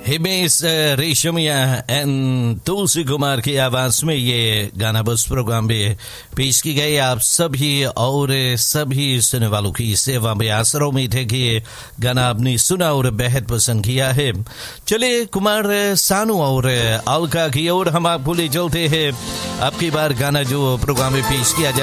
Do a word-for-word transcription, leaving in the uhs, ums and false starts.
Himesh Reshammiya and तुलसी कुमार की आवाज में ये गाना बस प्रोग्राम में पेश की गई। आप सभी और सभी सुनने वालों की सेवा में आसरा उम्मीद है कि ये गाना आपने सुना और बेहद पसंद किया है। चलिए कुमार सानू और अलका की ओर हम आपको ले चलते हैं। आपकी बार गाना जो प्रोग्राम में पेश किया जाए